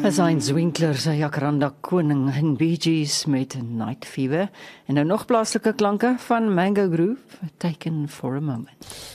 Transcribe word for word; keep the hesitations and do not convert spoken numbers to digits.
Heinz Winkler, sy Jacaranda Koning en Bee Gees met Night Fever. En nou nog plaaslike klanke van Mango Groove, Taken for a Moment.